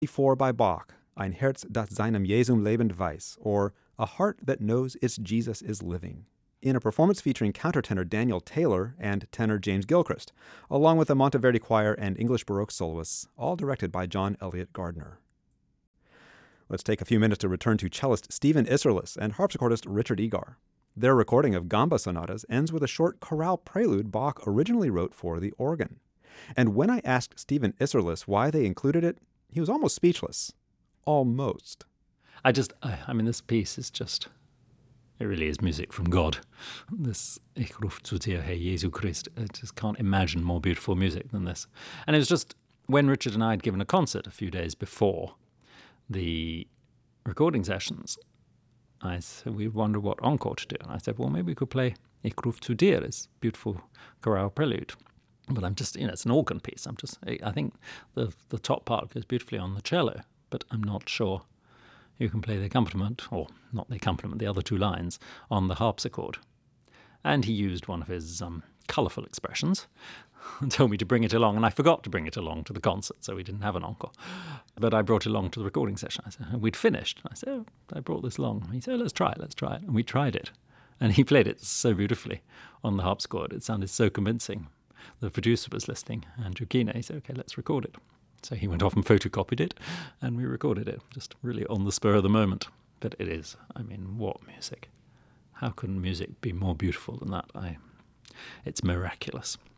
4 by Bach, Ein Herz, das seinem Jesum lebend weiß, or A Heart That Knows Its Jesus is Living, in a performance featuring countertenor Daniel Taylor and tenor James Gilchrist, along with the Monteverdi Choir and English Baroque soloists, all directed by John Elliott Gardner. Let's take a few minutes to return to cellist Stephen Isserlis and harpsichordist Richard Egar. Their recording of Gamba sonatas ends with a short chorale prelude Bach originally wrote for the organ. And when I asked Stephen Isserlis why they included it, he was almost speechless. Almost. I mean, this piece is just, it really is music from God. This Ich ruf zu dir, Herr Jesu Christ. I just can't imagine more beautiful music than this. And it was just when Richard and I had given a concert a few days before the recording sessions, we wondered what encore to do. And I said, well, maybe we could play Ich ruf zu dir, this beautiful chorale prelude. But I'm just, it's an organ piece. I think the top part goes beautifully on the cello, but I'm not sure who can play the accompaniment, or not the accompaniment, the other two lines, on the harpsichord. And he used one of his colourful expressions and told me to bring it along, and I forgot to bring it along to the concert, so we didn't have an encore. But I brought it along to the recording session. I said, and we'd finished. I said, oh, I brought this along. He said, let's try it. And we tried it. And he played it so beautifully on the harpsichord. It sounded so convincing. The producer was listening, Andrew Keener. He said, okay, let's record it. So he went off and photocopied it, and we recorded it, just really on the spur of the moment. But it is, what music? How can music be more beautiful than that? It's miraculous.